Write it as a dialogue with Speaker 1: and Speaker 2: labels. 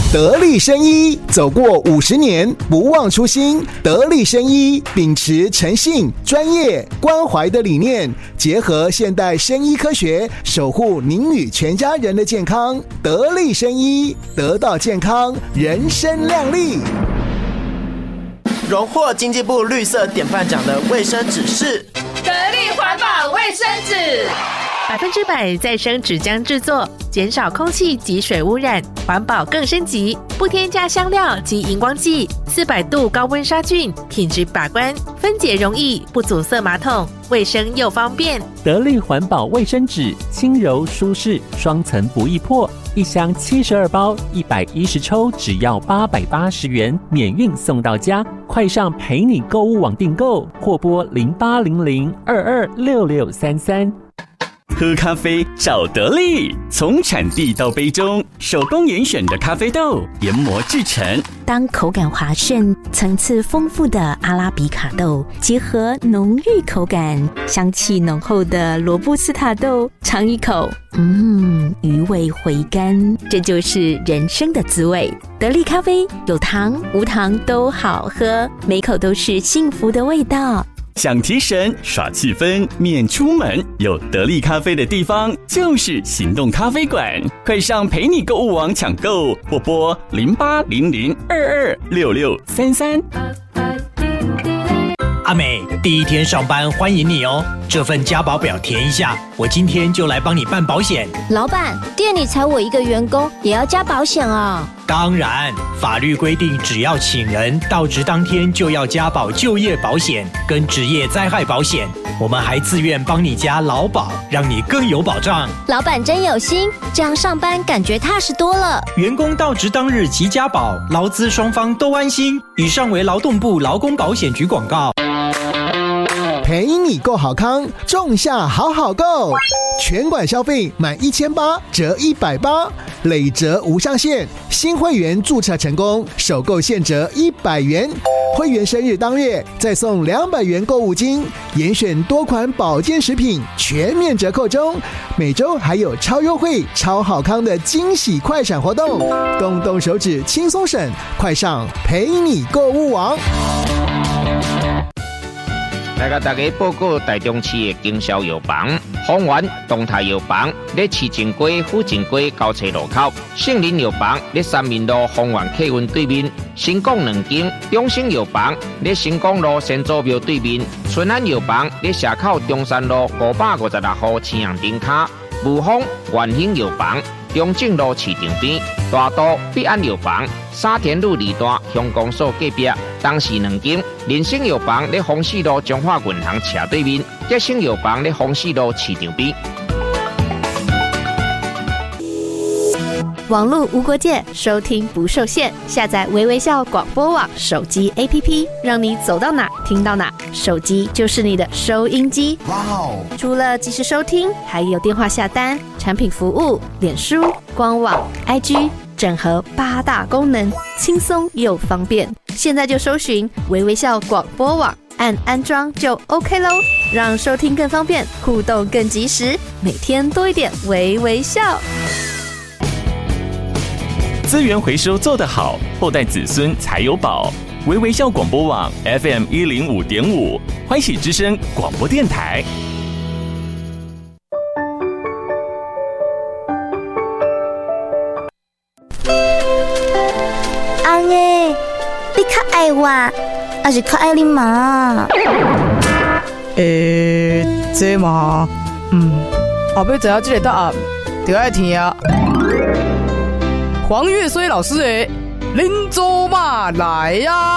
Speaker 1: 得力生医走过50年，不忘初心。得力生医秉持诚信、专业、关怀的理念，结合现代生医科学，守护您与全家人的健康。得力生医，得到健康，人生亮丽。
Speaker 2: 荣获经济部绿色典范奖的卫生纸是
Speaker 3: 得力环保卫生纸
Speaker 4: ，100%再生纸浆制作，减少空气及水污染，环保更升级，不添加香料及荧光剂，400度高温杀菌，品质把关，分解容易，不阻塞马桶，卫生又方便。
Speaker 5: 得力环保卫生纸，轻柔舒适，双层不易破，一箱72包，110抽，只要880元，免运送到家。快上陪你购物网订购，或拨0800226633。
Speaker 6: 喝咖啡找得力，从产地到杯中，手工严选的咖啡豆研磨制成。
Speaker 7: 当口感滑顺、层次丰富的阿拉比卡豆结合浓郁口感、香气浓厚的罗布斯塔豆，尝一口，余味回甘，这就是人生的滋味。得力咖啡有糖无糖都好喝，每口都是幸福的味道。
Speaker 6: 想提神耍气氛免出门，有得力咖啡的地方就是行动咖啡馆。快上陪你购物网抢购，或拨0800226633。
Speaker 8: 阿美，第一天上班欢迎你哦，这份加保表填一下，我今天就来帮你办保险。
Speaker 9: 老板，店里才我一个员工，也要加保险啊？
Speaker 8: 当然，法律规定只要请人到职当天就要加保就业保险跟职业灾害保险，我们还自愿帮你加劳保，让你更有保障。
Speaker 9: 老板真有心，这样上班感觉踏实多了。
Speaker 8: 员工到职当日即加保，劳资双方都安心。以上为劳动部劳工保险局广告。
Speaker 1: 陪你购好康，仲夏好好购，全馆消费满1800折180，累折无上限。新会员注册成功，首购现折100元。会员生日当月再送200元购物金，严选多款保健食品全面折扣中。每周还有超优惠、超好康的惊喜快闪活动，动动手指轻松省，快上陪你购物网。
Speaker 10: 来甲大家报告台中市的经销药房，丰源东泰药房在市政街、府政街交叉路口，圣林药房在三民路丰源客运对面，新港2间，中兴药房在新港路先祖庙对面，春安药房在社口中山路556号青阳顶卡，武丰元兴药房中正路市场边，大都必安药房沙田路2段乡公所隔壁，东市2间，人生药房在丰市路中华银行斜对面，吉生药房在丰市路市场边。
Speaker 4: 网络无国界，收听不受限，下载微微笑广播网手机 APP， 让你走到哪听到哪，手机就是你的收音机。哇哦！除了即时收听，还有电话下单、产品服务、脸书、官网、IG， 整合8大功能，轻松又方便。现在就搜寻微微笑广播网，按安装就 OK 咯，让收听更方便，互动更及时，每天多一点微微笑。
Speaker 6: 资源回收做得好，后代子孙才有宝。微微笑广播网 FM 105.5，欢喜之声广播电台。
Speaker 9: 阿耶，你较爱我，还是较爱你妈？
Speaker 11: 这嘛，后尾知影这个答案，就爱听啊。黄岳绥老师的，恁祖妈来呀！